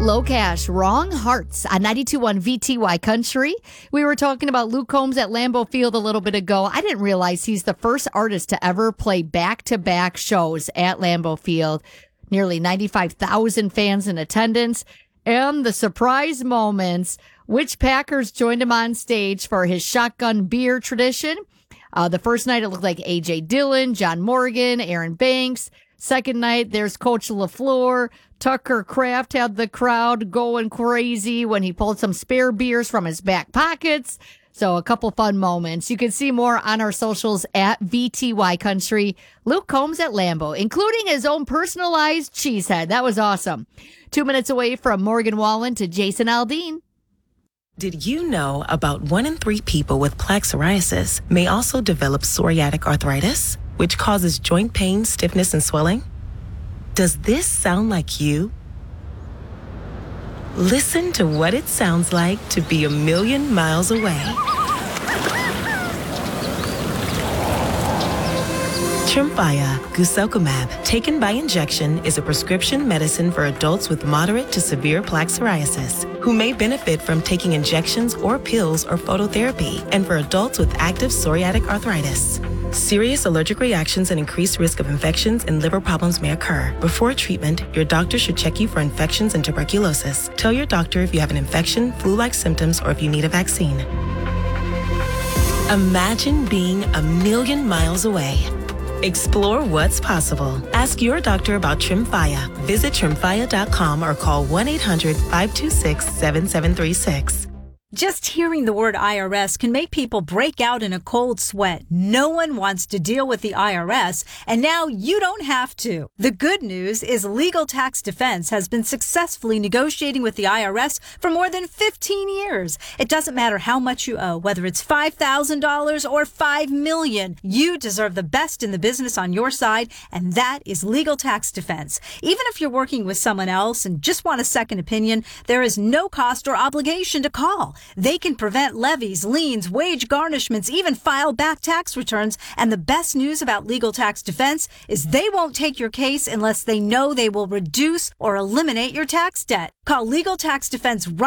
Low Cash, Wrong Hearts on 92.1 VTY Country. We were talking about Luke Combs at Lambeau Field a little bit ago. I didn't realize he's the first artist to ever play back-to-back shows at Lambeau Field. Nearly 95,000 fans in attendance. And the surprise moments, which Packers joined him on stage for his shotgun beer tradition. The first night, it looked like A.J. Dillon, John Morgan, Aaron Banks. Second night, there's Coach LaFleur. Tucker Kraft had the crowd going crazy when he pulled some spare beers from his back pockets. So a couple fun moments. You can see more on our socials at VTY Country. Luke Combs at Lambeau, including his own personalized cheesehead. That was awesome. 2 minutes away from Morgan Wallen to Jason Aldean. Did you know about 1 in 3 people with plaque psoriasis may also develop psoriatic arthritis, which causes joint pain, stiffness, and swelling? Does this sound like you? Listen to what it sounds like to be a million miles away. Tremfya guselkumab, taken by injection, is a prescription medicine for adults with moderate to severe plaque psoriasis who may benefit from taking injections or pills or phototherapy, and for adults with active psoriatic arthritis. Serious allergic reactions and increased risk of infections and liver problems may occur. Before treatment, your doctor should check you for infections and tuberculosis. Tell your doctor if you have an infection, flu-like symptoms, or if you need a vaccine. Imagine being a million miles away. Explore what's possible. Ask your doctor about Tremfya. Visit Tremfya.com or call 1-800-526-7736. Just hearing the word IRS can make people break out in a cold sweat. No one wants to deal with the IRS, and now you don't have to. The good news is Legal Tax Defense has been successfully negotiating with the IRS for more than 15 years. It doesn't matter how much you owe, whether it's $5,000 or $5 million. You deserve the best in the business on your side, and that is Legal Tax Defense. Even if you're working with someone else and just want a second opinion, there is no cost or obligation to call. They can prevent levies, liens, wage garnishments, even file back tax returns. And the best news about Legal Tax Defense is they won't take your case unless they know they will reduce or eliminate your tax debt. Call Legal Tax Defense right